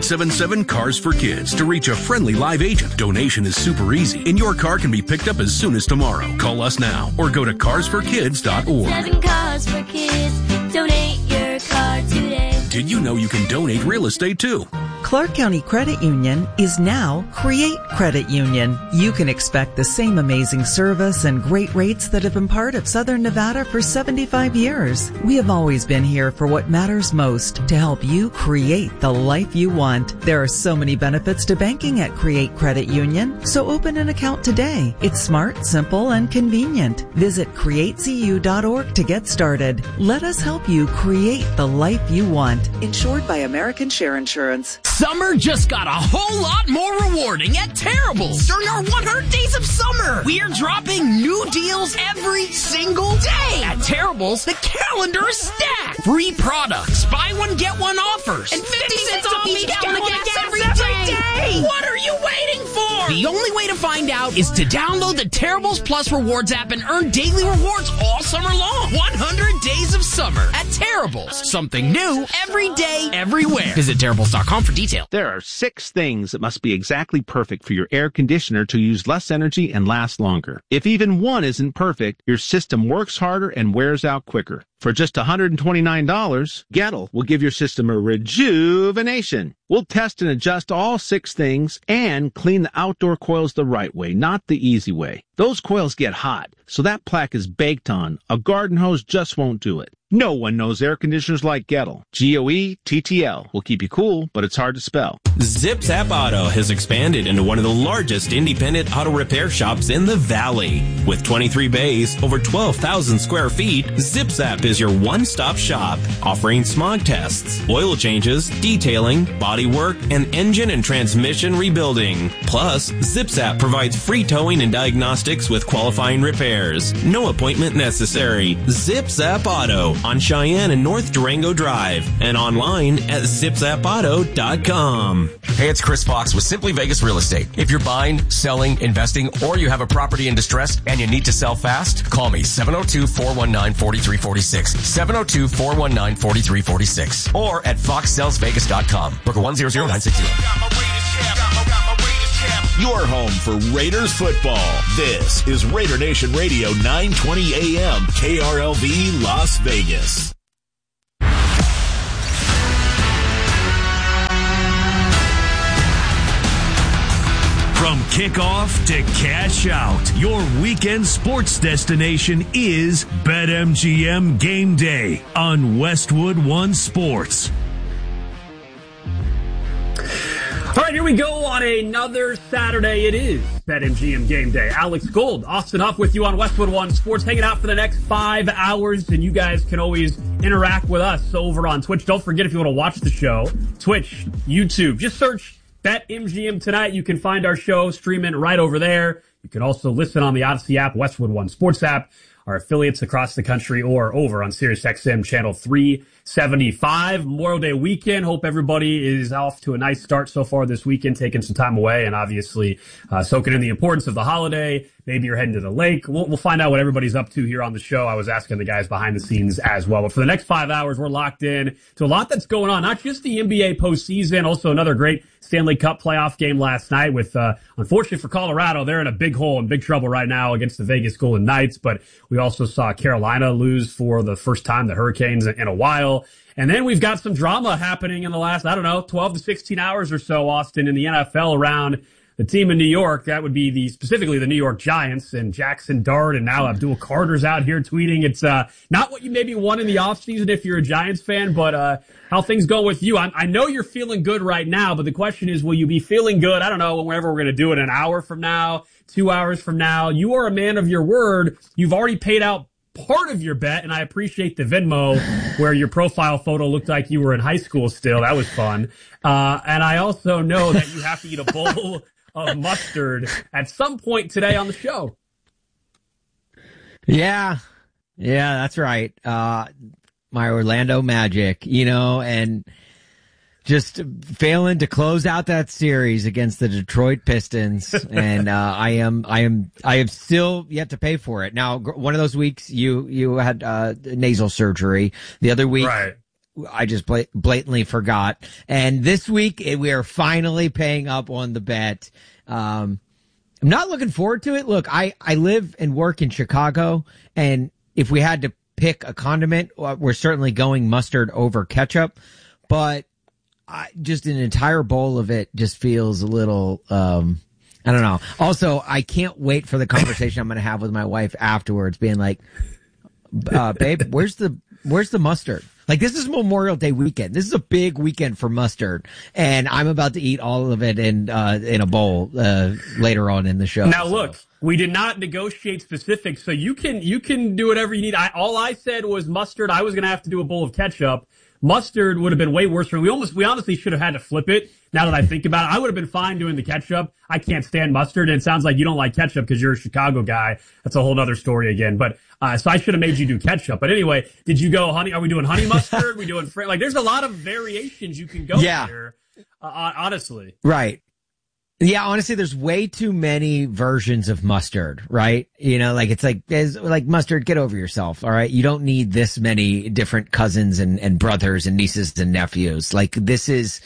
1-877-CARS for Kids to reach a friendly live agent. Donation is super easy, and your car can be picked up as soon as tomorrow. Call us now or go to carsforkids.org. 7 Cars for Kids. Donate your car today. Did you know you can donate real estate too? Clark County Credit Union is now Create Credit Union. You can expect the same amazing service and great rates that have been part of Southern Nevada for 75 years. We have always been here for what matters most, to help you create the life you want. There are so many benefits to banking at Create Credit Union, so open an account today. It's smart, simple, and convenient. Visit createcu.org to get started. Let us help you create the life you want. Insured by American Share Insurance. Summer just got a whole lot more rewarding at Terrible's. During our 100 Days of Summer, we are dropping new deals every single day. At Terrible's, the calendar is stacked. Free products, buy one, get one offers, and 50 cents off each gallon of gas every day. What are you waiting for? The only way to find out is to download the Terrible's Plus Rewards app and earn daily rewards all summer long. 100 Days of Summer at Terrible's. Something new every day, everywhere. Visit Terrible's.com for details. There are 6 things that must be exactly perfect for your air conditioner to use less energy and last longer. If even one isn't perfect, your system works harder and wears out quicker. For just $129, Gettle will give your system a rejuvenation. We'll test and adjust all 6 things and clean the outdoor coils the right way, not the easy way. Those coils get hot, so that plaque is baked on. A garden hose just won't do it. No one knows air conditioners like Gettle. Goettl will keep you cool, but it's hard to spell. Zip Zap Auto has expanded into one of the largest independent auto repair shops in the Valley. With 23 bays, over 12,000 square feet, Zip Zap is your one-stop shop, offering smog tests, oil changes, detailing, body work, and engine and transmission rebuilding. Plus, Zip Zap provides free towing and diagnostics with qualifying repairs. No appointment necessary. Zip Zap Auto on Cheyenne and North Durango Drive, and online at zipzapauto.com. Hey, it's Chris Fox with Simply Vegas Real Estate. If you're buying, selling, investing, or you have a property in distress and you need to sell fast, call me 702-419-4346. 702-419-4346. Or at foxsellsvegas.com. Booker 100960. Your home for Raiders football. This is Raider Nation Radio 920 AM KRLV Las Vegas. From kickoff to cash out, your weekend sports destination is BetMGM Game Day on Westwood One Sports. All right, here we go on another Saturday. It is BetMGM Game Day. Alex Gold, Austin Huff with you on Westwood One Sports, hanging out for the next 5 hours, and you guys can always interact with us over on Twitch. Don't forget, if you want to watch the show, Twitch, YouTube, just search BetMGM Tonight. You can find our show streaming right over there. You can also listen on the Odyssey app, Westwood One Sports app, our affiliates across the country, or over on SiriusXM channel 375. Memorial Day weekend. Hope everybody is off to a nice start so far this weekend, taking some time away and obviously soaking in the importance of the holiday. Maybe you're heading to the lake. We'll find out what everybody's up to here on the show. I was asking the guys behind the scenes as well. But for the next 5 hours, we're locked in to a lot that's going on. Not just the NBA postseason, also another great Stanley Cup playoff game last night with, unfortunately for Colorado, they're in a big hole and big trouble right now against the Vegas Golden Knights. But we also saw Carolina lose for the first time, the Hurricanes, in a while. And then we've got some drama happening in the last, 12 to 16 hours or so, Austin, in the NFL around the team in New York. That would be specifically the New York Giants, and Jackson Dart, and now Abdul Carter's out here tweeting. It's not what you maybe want in the offseason if you're a Giants fan, but how things go with you. I know you're feeling good right now, but the question is, will you be feeling good, whenever we're going to do it, an hour from now, 2 hours from now? You are a man of your word. You've already paid out part of your bet, and I appreciate the Venmo where your profile photo looked like you were in high school still. That was fun. And I also know that you have to eat a bowl of mustard at some point today on the show. Yeah, that's right. My Orlando Magic, and just failing to close out that series against the Detroit Pistons. And I have still yet to pay for it. Now, one of those weeks you had nasal surgery. The other week, right, I just blatantly forgot. And this week we are finally paying up on the bet. I'm not looking forward to it. Look, I live and work in Chicago, and if we had to pick a condiment, we're certainly going mustard over ketchup, but just an entire bowl of it just feels a little, I don't know. Also, I can't wait for the conversation I'm going to have with my wife afterwards, being like, babe, where's the mustard? Like, this is Memorial Day weekend. This is a big weekend for mustard, and I'm about to eat all of it in a bowl later on in the show. Now, look, we did not negotiate specifics, so you can do whatever you need. All I said was mustard. I was going to have to do a bowl of ketchup. Mustard would have been way worse for me. We honestly should have had to flip it. Now that I think about it, I would have been fine doing the ketchup. I can't stand mustard, and it sounds like you don't like ketchup because you're a Chicago guy. That's a whole other story again. But so I should have made you do ketchup. But anyway, did you go honey? Are we doing honey mustard? Are we doing like? There's a lot of variations you can go here. Honestly, right. Yeah, honestly, there's way too many versions of mustard, right? You know, like, it's like mustard, get over yourself, all right? You don't need this many different cousins and brothers and nieces and nephews. Like, this is,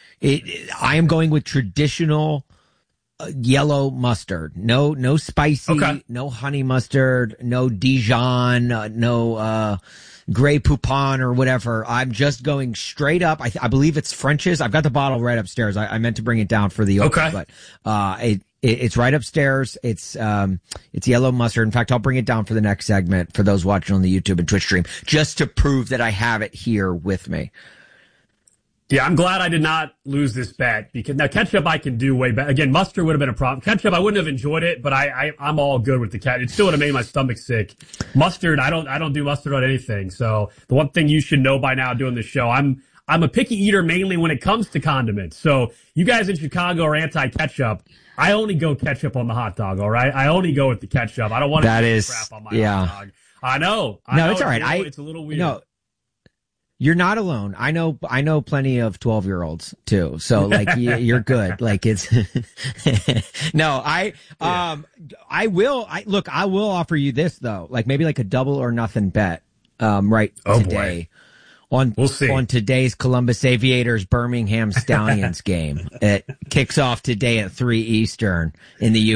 I am going with traditional yellow mustard. No spicy, no honey mustard, no Dijon, no Grey Poupon or whatever. I'm just going straight up. I believe it's French's. I've got the bottle right upstairs. I meant to bring it down for the open, but it's right upstairs. It's yellow mustard. In fact, I'll bring it down for the next segment for those watching on the YouTube and Twitch stream, just to prove that I have it here with me. Yeah, I'm glad I did not lose this bet, because now ketchup I can do way better. Again, mustard would have been a problem. Ketchup, I wouldn't have enjoyed it, but I'm all good with the ketchup. It still would have made my stomach sick. Mustard, I don't do mustard on anything. So the one thing you should know by now doing this show, I'm a picky eater mainly when it comes to condiments. So you guys in Chicago are anti-ketchup. I only go ketchup on the hot dog, all right? I only go with the ketchup. I don't want to crap on my hot dog. I know. It's all right. It's a little weird. No. You're not alone. I know plenty of 12-year-olds too. So like, you're good. Like, it's, no, I will offer you this though. Like, maybe like a double or nothing bet, today. We'll see. On today's Columbus Aviators Birmingham Stallions game. It kicks off today at 3 Eastern in the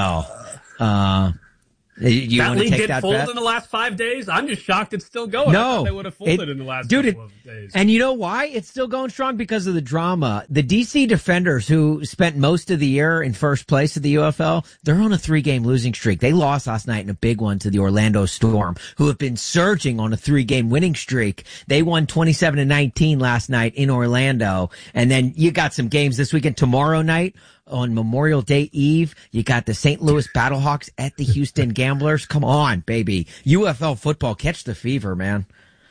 UFL. That league did fold in the last 5 days? I'm just shocked it's still going. I thought they would have folded in the last couple of days. And you know why it's still going strong? Because of the drama. The DC Defenders, who spent most of the year in first place at the UFL, they're on a 3-game losing streak. They lost last night in a big one to the Orlando Storm, who have been surging on a 3-game winning streak. They won 27-19 last night in Orlando. And then you got some games this weekend. Tomorrow night, on Memorial Day Eve, you got the St. Louis Battlehawks at the Houston Gamblers. Come on, baby. UFL football, catch the fever, man.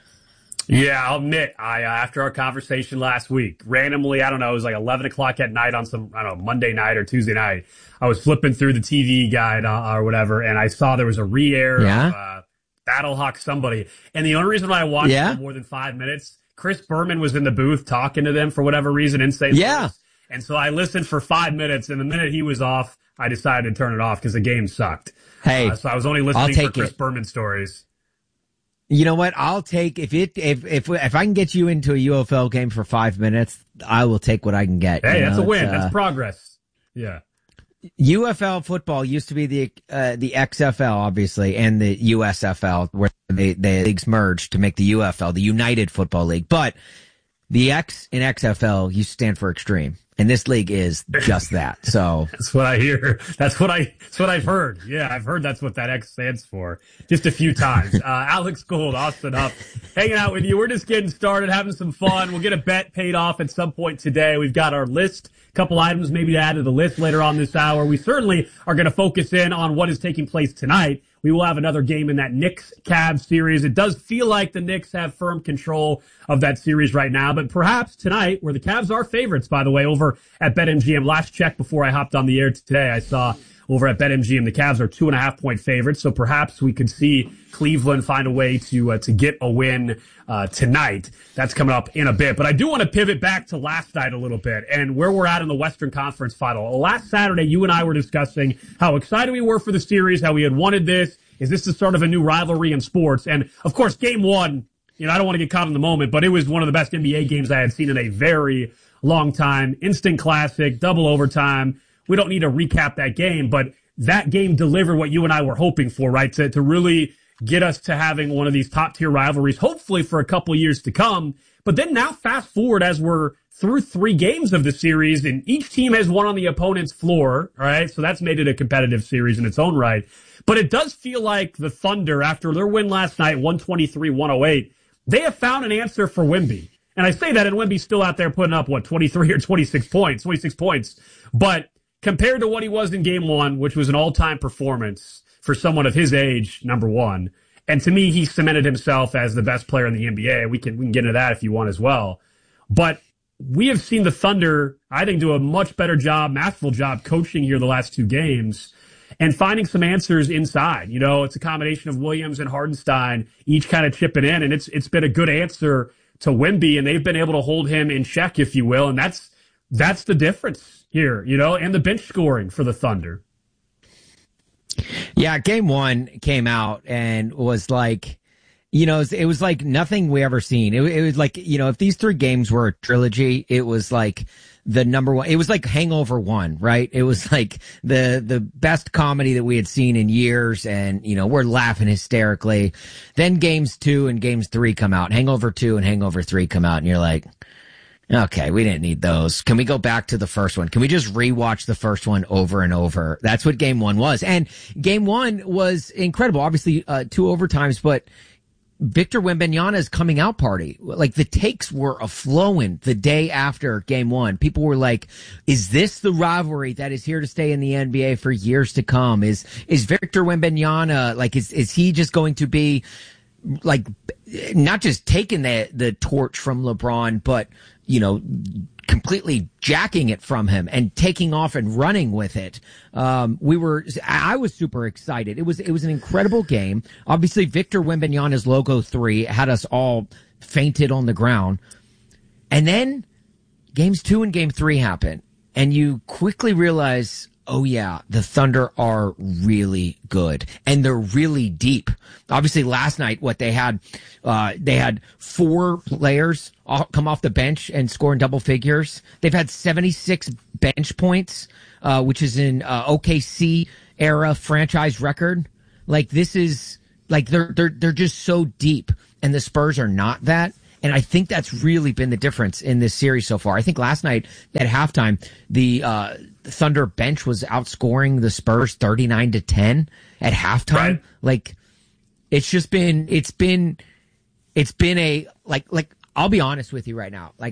Yeah, I'll admit, after our conversation last week, randomly, I don't know, it was like 11 o'clock at night on some, I don't know, Monday night or Tuesday night. I was flipping through the TV guide or whatever, and I saw there was a re-air of Battlehawk somebody. And the only reason why I watched it for more than 5 minutes, Chris Berman was in the booth talking to them for whatever reason in St. Louis. And so I listened for 5 minutes, and the minute he was off, I decided to turn it off because the game sucked. Hey, so I was only listening for Chris Berman stories. You know what? I'll take if I can get you into a UFL game for 5 minutes, I will take what I can get. Hey, that's a win. That's progress. Yeah. UFL football used to be the XFL, obviously, and the USFL, where the leagues merged to make the UFL, the United Football League. But the X in XFL used to stand for extreme. And this league is just that. So that's what I hear. That's what I've heard. Yeah, I've heard that's what that X stands for. Just a few times. Alex Gold, Austin Huff, hanging out with you. We're just getting started, having some fun. We'll get a bet paid off at some point today. We've got our list, a couple items maybe to add to the list later on this hour. We certainly are going to focus in on what is taking place tonight. We will have another game in that Knicks-Cavs series. It does feel like the Knicks have firm control of that series right now, but perhaps tonight, where the Cavs are favorites, by the way, over at BetMGM. Last check before I hopped on the air today, I saw over at BetMGM the Cavs are 2.5-point favorites, so perhaps we could see Cleveland find a way to get a win tonight. That's coming up in a bit. But I do want to pivot back to last night a little bit and where we're at in the Western Conference Final. Last Saturday, you and I were discussing how excited we were for the series, how we had wanted this. Is this the start of a new rivalry in sports? And, of course, Game 1 I don't want to get caught in the moment, but it was one of the best NBA games I had seen in a very long time. Instant classic, double overtime. We don't need to recap that game, but that game delivered what you and I were hoping for, right? To really get us to having one of these top-tier rivalries, hopefully for a couple years to come. But then now fast forward as we're through 3 games of the series, and each team has won on the opponent's floor, all right? So that's made it a competitive series in its own right. But it does feel like the Thunder, after their win last night, 123-108, they have found an answer for Wemby. And I say that, and Wemby's still out there putting up, 23 or 26 points. But compared to what he was in Game 1, which was an all-time performance for someone of his age, number one, and to me, he cemented himself as the best player in the NBA. We can get into that if you want as well. But we have seen the Thunder, I think, do a much better job, masterful job coaching here the last 2 games and finding some answers inside. It's a combination of Williams and Hardenstein, each kind of chipping in, and it's been a good answer to Wemby, and they've been able to hold him in check, if you will, and that's the difference here, and the bench scoring for the Thunder. Yeah, Game 1 came out and was like, it was like nothing we ever seen. It was like, if these 3 games were a trilogy, it was like the number one. It was like Hangover 1, right? It was like the best comedy that we had seen in years, and we're laughing hysterically. Then Games 2 and Games 3 come out. Hangover 2 and Hangover 3 come out, and you're like, okay, we didn't need those. Can we go back to the first one? Can we just rewatch the first one over and over? That's what Game 1 was. And Game 1 was incredible. Obviously, 2 overtimes, but Victor Wembanyama's coming out party. Like, the takes were a-flowing the day after Game 1. People were like, is this the rivalry that is here to stay in the NBA for years to come? Is Victor Wembanyama, like, is he just going to be, like, not just taking the torch from LeBron, but completely jacking it from him and taking off and running with it. I was super excited. It was an incredible game. Obviously, Victor Wembanyama's logo 3 had us all fainted on the ground. And then Games 2 and Game 3 happen, and you quickly realize, oh yeah, the Thunder are really good, and they're really deep. Obviously, last night, they had 4 players come off the bench and score in double figures. They've had 76 bench points, which is an OKC era franchise record. Like, this is like they're just so deep, and the Spurs are not that. And I think that's really been the difference in this series so far. I think last night at halftime, the Thunder bench was outscoring the Spurs 39-10 at halftime. Right. Like, it's been a, like, I'll be honest with you right now. Like,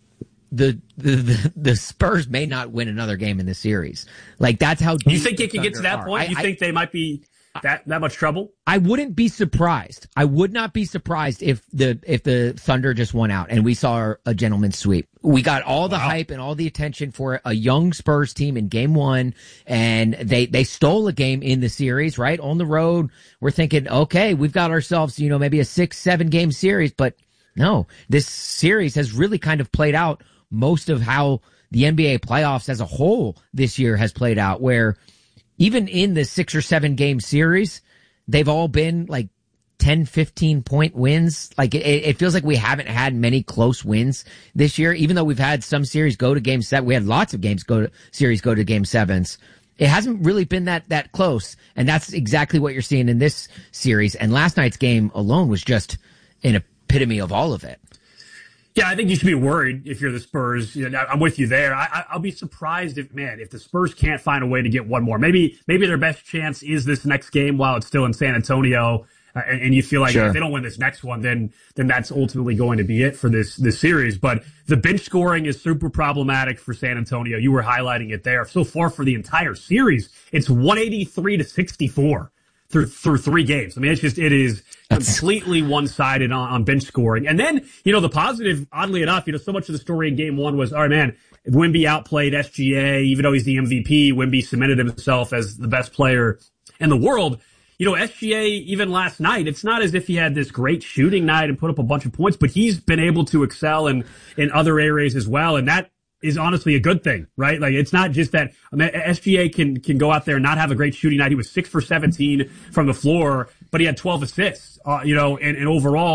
the Spurs may not win another game in this series. Like, that's how deep you think it could get to that point? You think they might be that much trouble? I wouldn't be surprised. I would not be surprised if the Thunder just won out and we saw a gentleman's sweep. We got all the hype and all the attention for a young Spurs team in Game 1, and they stole a game in the series, right? On the road, we're thinking, okay, we've got ourselves, maybe a 6-7 game series, but no, this series has really kind of played out most of how the NBA playoffs as a whole this year has played out, where even in the 6 or 7 game series, they've all been like 10, 15 point wins. Like, it feels like we haven't had many close wins this year, even though we've had some series go to Game 7. We had lots of games go to Game 7s. It hasn't really been that close. And that's exactly what you're seeing in this series. And last night's game alone was just an epitome of all of it. Yeah, I think you should be worried if you're the Spurs. I'm with you there. I'll be surprised if the Spurs can't find a way to get one more. Maybe their best chance is this next game while it's still in San Antonio, and you feel like if they don't win this next one, then that's ultimately going to be it for this series. But the bench scoring is super problematic for San Antonio. You were highlighting it there. So far for the entire series, it's 183-64. Through 3 games. I mean, it is completely one-sided on bench scoring. And then, the positive, oddly enough, so much of the story in Game 1 was, all right, man, Wemby outplayed SGA, even though he's the MVP. Wemby cemented himself as the best player in the world. SGA, even last night, it's not as if he had this great shooting night and put up a bunch of points, but he's been able to excel in other areas as well. And that is honestly a good thing, right? Like, it's not just that SGA can go out there and not have a great shooting night. He was 6 for 17 from the floor, but he had 12 assists, and overall,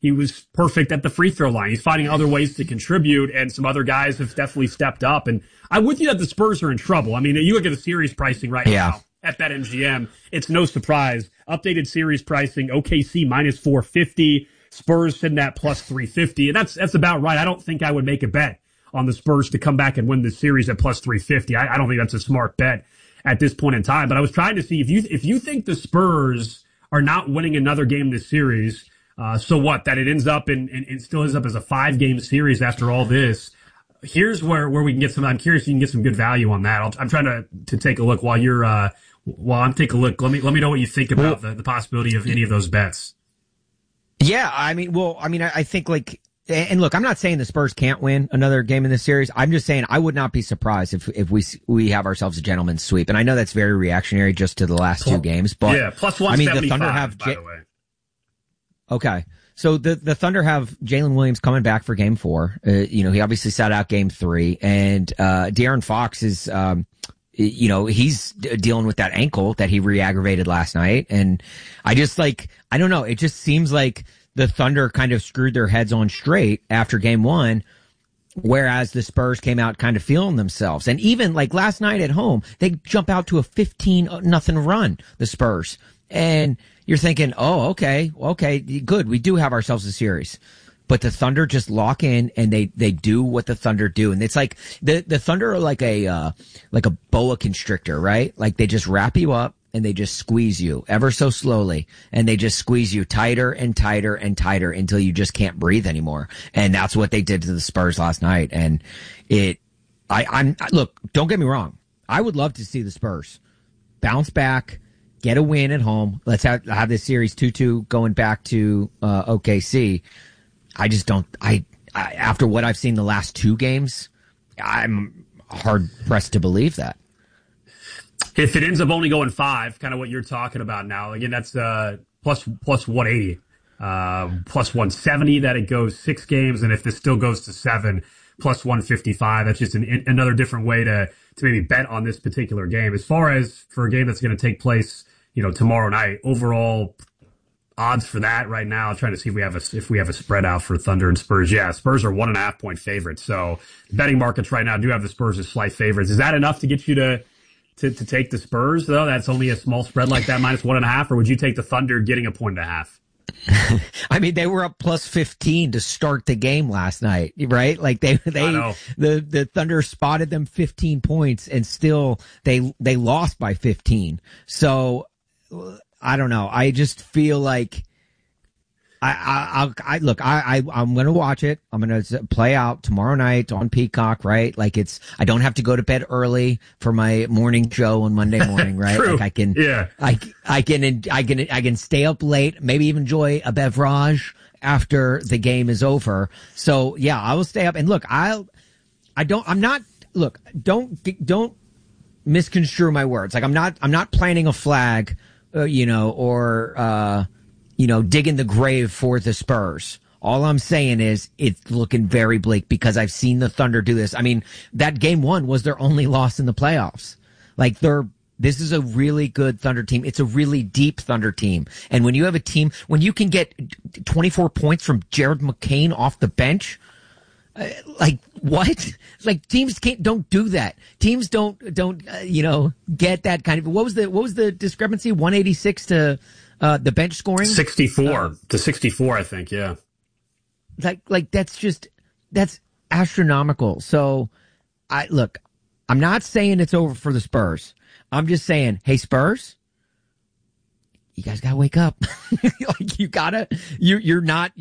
He was perfect at the free throw line. He's finding other ways to contribute, and some other guys have definitely stepped up. And I'm with you that the Spurs are in trouble. I mean, you look at the series pricing right now at BetMGM. It's no surprise. Updated series pricing, OKC minus 450, Spurs sitting at plus 350. And that's about right. I don't think I would make a bet on the Spurs to come back and win the series at plus 350. I don't think that's a smart bet at this point in time. But I was trying to see if you think the Spurs are not winning another game this series, so what? That it ends up it still ends up as a 5-game series after all this. Here's where we can get some. I'm curious if you can get some good value on that. I'm trying to take a look while I'm taking a look. Let me know what you think about the possibility of any of those bets. Yeah, I think and look, I'm not saying the Spurs can't win another game in this series. I'm just saying I would not be surprised if we have ourselves a gentleman's sweep. And I know that's very reactionary just to the last 2 games, but yeah, plus 175. The Thunder have by the way. Okay. So the Thunder have Jalen Williams coming back for game 4. He obviously sat out game 3, and De'Aaron Fox is he's dealing with that ankle that he re-aggravated last night. And I don't know. It just seems like the Thunder kind of screwed their heads on straight after game 1, whereas the Spurs came out kind of feeling themselves. And even like last night at home, they jump out to a 15-0 run, the Spurs. And you're thinking, oh, okay, good. We do have ourselves a series. But the Thunder just lock in and they do what the Thunder do. And it's like the Thunder are like a boa constrictor, right? Like they just wrap you up and they just squeeze you ever so slowly, and they just squeeze you tighter and tighter and tighter until you just can't breathe anymore. And that's what they did to the Spurs last night. And look, don't get me wrong. I would love to see the Spurs bounce back, get a win at home. Let's have this series 2-2 going back to OKC. I just don't. After what I've seen the last 2 games, I'm hard pressed to believe that. If it ends up only going 5, kind of what you're talking about now, again, that's plus 180, plus 170 that it goes 6 games, and if this still goes to 7, plus 155. That's just another different way to maybe bet on this particular game. As far as for a game that's going to take place, tomorrow night, overall odds for that right now, I'm trying to see if we have a spread out for Thunder and Spurs. Yeah, Spurs are 1.5 point favorites. So betting markets right now do have the Spurs as slight favorites. Is that enough to get you to take the Spurs, though? That's only a small spread like that, minus 1.5, or would you take the Thunder getting 1.5? I mean, they were up plus 15 to start the game last night, right? Like the Thunder spotted them 15 points and still they lost by 15. So I don't know. I just feel like I'm going to watch it. I'm going to play out tomorrow night on Peacock, right? Like I don't have to go to bed early for my morning show on Monday morning, right? True. Like I can stay up late, maybe even enjoy a beverage after the game is over. So yeah, I will stay up and look, don't misconstrue my words. Like I'm not planting a flag, or digging the grave for the Spurs. All I'm saying is it's looking very bleak because I've seen the Thunder do this. I mean, that game 1 was their only loss in the playoffs. Like this is a really good Thunder team. It's a really deep Thunder team. And when you have a team, when you can get 24 points from Jared McCain off the bench, like what? Like teams don't do that. Teams don't get that kind of. What was the discrepancy? 186 to the bench scoring? 64 to 64, I think. Yeah. Like that's astronomical. So I'm not saying it's over for the Spurs. I'm just saying, hey Spurs, you guys gotta wake up. Like you're not.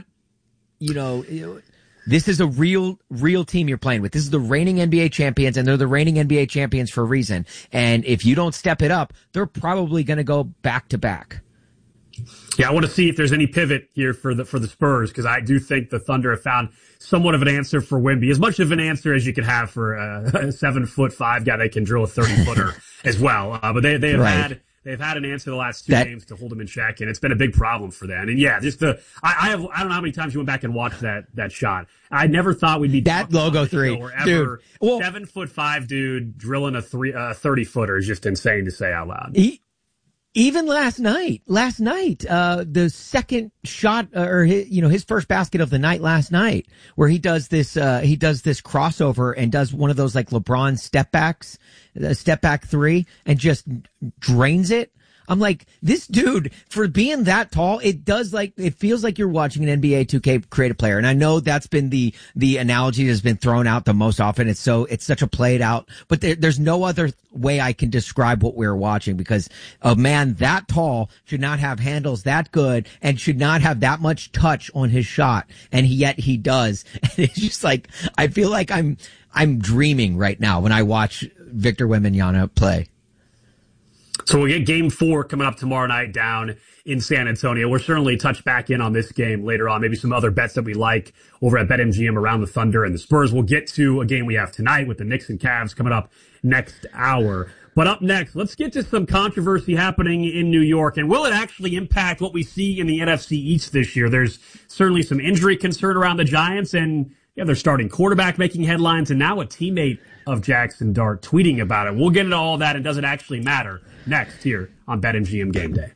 This is a real team you're playing with. This is the reigning NBA champions, and they're the reigning NBA champions for a reason. And if you don't step it up, they're probably going to go back to back. Yeah, I want to see if there's any pivot here for the Spurs, because I do think the Thunder have found somewhat of an answer for Wemby, as much of an answer as you could have for a 7'5" guy that can drill a 30-footer as well. But they have had. They've had an answer the last 2 games to hold him in check, and it's been a big problem for them. And yeah, just I don't know how many times you went back and watched that shot. I never thought we'd be that logo 3, dude. 7'5" dude drilling a 30-footer is just insane to say out loud. Even last night, the second shot, or his first basket of the night last night, where he does this crossover and does one of those like LeBron step back three and just drains it. I'm like, this dude, for being that tall, it feels like you're watching an NBA 2K creative player. And I know that's been the analogy that's been thrown out the most often. It's such a played out, but there's no other way I can describe what we're watching, because a man that tall should not have handles that good and should not have that much touch on his shot. And yet he does. And it's just like, I feel like I'm dreaming right now when I watch Victor Wembanyama play. So we'll get game 4 coming up tomorrow night down in San Antonio. We'll certainly touch back in on this game later on, maybe some other bets that we like over at BetMGM around the Thunder and the Spurs. We'll get to a game we have tonight with the Knicks and Cavs coming up next hour. But up next, let's get to some controversy happening in New York. And will it actually impact what we see in the NFC East this year? There's certainly some injury concern around the Giants, and their starting quarterback making headlines, and now a teammate of Jackson Dart tweeting about it. We'll get into all that, and does it actually matter, next here on BetMGM Game Day.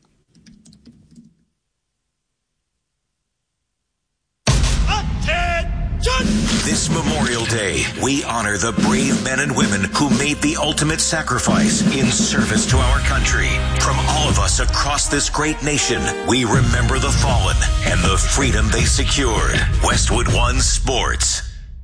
This Memorial Day, we honor the brave men and women who made the ultimate sacrifice in service to our country. From all of us across this great nation, we remember the fallen and the freedom they secured. Westwood One Sports.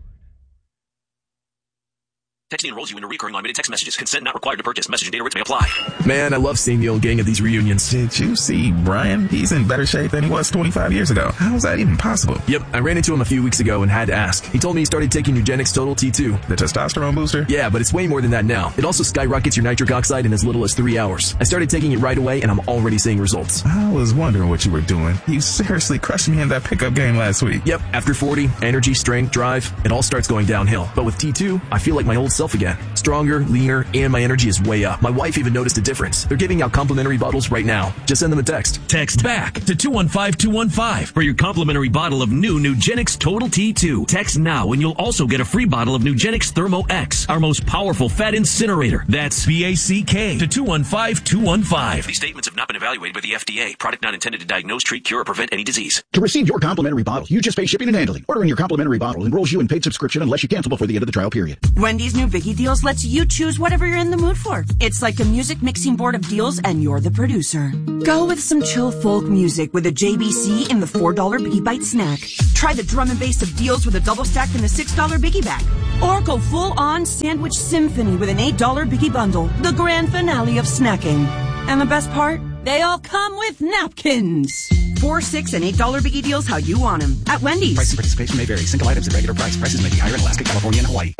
Texting enrolls you in a recurring automated text messages. Consent not required to purchase. Message and data rates may apply. Man, I love seeing the old gang at these reunions. Did you see Brian? He's in better shape than he was 25 years ago. How is that even possible? Yep, I ran into him a few weeks ago and had to ask. He told me he started taking Nugenix Total T2. The testosterone booster? Yeah, but it's way more than that now. It also skyrockets your nitric oxide in as little as 3 hours. I started taking it right away and I'm already seeing results. I was wondering what you were doing. You seriously crushed me in that pickup game last week. Yep, after 40, energy, strength, drive, it all starts going downhill. But with T2, I feel like my old self again. Stronger, leaner, and my energy is way up. My wife even noticed a difference. They're giving out complimentary bottles right now. Just send them a text. Text BACK to 215-215 for your complimentary bottle of new Nugenix Total T2. Text now and you'll also get a free bottle of Nugenix Thermo X, our most powerful fat incinerator. That's BACK to 215-215. These statements have not been evaluated by the FDA. Product not intended to diagnose, treat, cure, or prevent any disease. To receive your complimentary bottle, you just pay shipping and handling. Ordering your complimentary bottle enrolls you in paid subscription unless you cancel before the end of the trial period. Wendy's new Biggie Deals lets you choose whatever you're in the mood for. It's like a music mixing board of deals and you're the producer. Go with some chill folk music with a JBC in the $4 Biggie Bite snack. Try the drum and bass of deals with a double stack in the $6 Biggie Bag. Or go full on sandwich symphony with an $8 Biggie Bundle, the grand finale of snacking. And the best part? They all come with napkins. $4, $6, and $8 Biggie Deals how you want them at Wendy's. Price and participation may vary. Single items at regular price. Prices may be higher in Alaska, California, and Hawaii.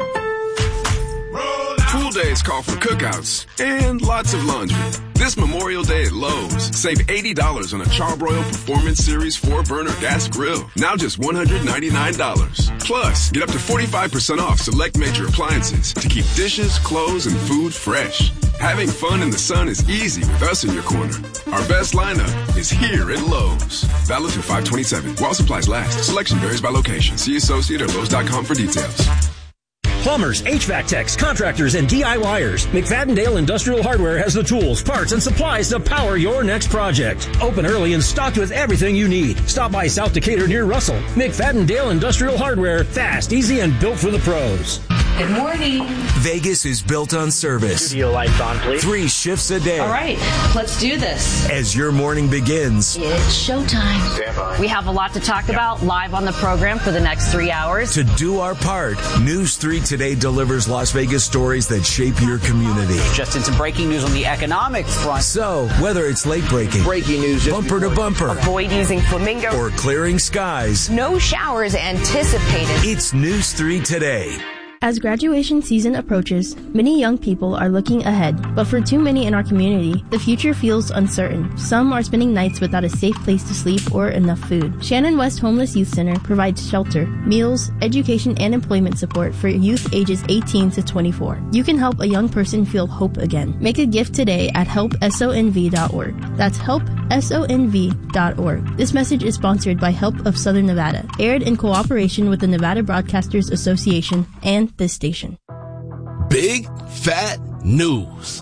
Pool days call for cookouts and lots of laundry. This Memorial Day at Lowe's, save $80 on a Charbroil Performance Series 4-burner gas grill. Now just $199. Plus, get up to 45% off select major appliances to keep dishes, clothes, and food fresh. Having fun in the sun is easy with us in your corner. Our best lineup is here at Lowe's. Valid through 5/27. While supplies last. Selection varies by location. See associate or Lowe's.com for details. Plumbers, HVAC techs, contractors, and DIYers. McFadden-Dale Industrial Hardware has the tools, parts, and supplies to power your next project. Open early and stocked with everything you need. Stop by South Decatur near Russell. McFadden-Dale Industrial Hardware. Fast, easy, and built for the pros. Good morning. Vegas is built on service. Studio lights on, please. 3 shifts a day. All right, let's do this. As your morning begins. It's showtime. Stand by. We have a lot to talk about live on the program for the next 3 hours. To do our part, News 3 Today delivers Las Vegas stories that shape your community. Just in some breaking news on the economic front. So, whether it's late breaking, news, bumper to bumper, avoid using flamingo, or clearing skies, no showers anticipated. It's News 3 Today. As graduation season approaches, many young people are looking ahead, but for too many in our community, the future feels uncertain. Some are spending nights without a safe place to sleep or enough food. Shannon West Homeless Youth Center provides shelter, meals, education, and employment support for youth ages 18 to 24. You can help a young person feel hope again. Make a gift today at helpsonv.org. That's helpsonv.org. This message is sponsored by Help of Southern Nevada, aired in cooperation with the Nevada Broadcasters Association and this station. Big fat news.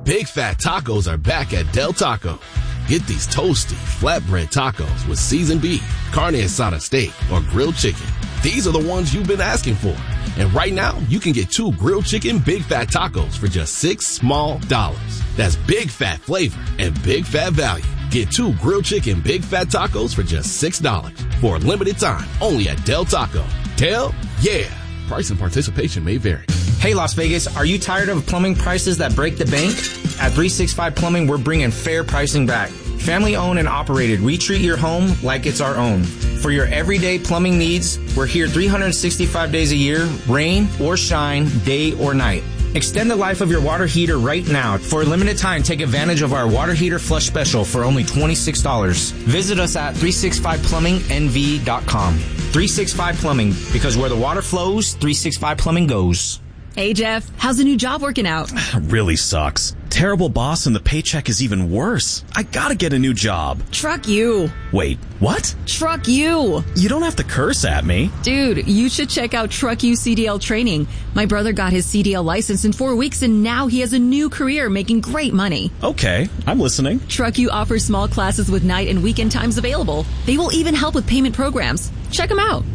Big Fat Tacos are back at Del Taco. Get these toasty, flatbread tacos with seasoned beef, carne asada steak, or grilled chicken. These are the ones you've been asking for. And right now, you can get 2 grilled chicken Big Fat Tacos for just $6 small. That's Big Fat flavor and Big Fat value. Get 2 grilled chicken Big Fat Tacos for just $6 for a limited time only at Del Taco. Del, yeah. Price and participation may vary. Hey, Las Vegas, are you tired of plumbing prices that break the bank? At 365 Plumbing, we're bringing fair pricing back. Family owned and operated, we treat your home like it's our own. For your everyday plumbing needs, we're here 365 days a year, rain or shine, day or night. Extend the life of your water heater right now. For a limited time, take advantage of our water heater flush special for only $26. Visit us at 365plumbingnv.com. 365 Plumbing, because where the water flows, 365 Plumbing goes. Hey, Jeff, how's the new job working out? Really sucks. Terrible boss and the paycheck is even worse. I gotta get a new job. Truck you. Wait, what? Truck you. You don't have to curse at me. Dude, you should check out Truck You CDL training. My brother got his CDL license in 4 weeks and now he has a new career making great money. Okay, I'm listening. Truck You offers small classes with night and weekend times available. They will even help with payment programs. Check them out.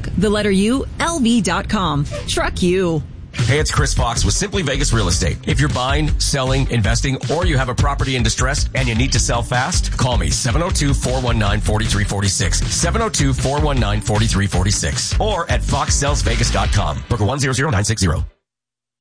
LV.com. Truck You. Hey, it's Chris Fox with Simply Vegas Real Estate. If you're buying, selling, investing, or you have a property in distress and you need to sell fast, call me 702-419-4346. 702-419-4346. Or at foxsellsvegas.com. Broker 100960.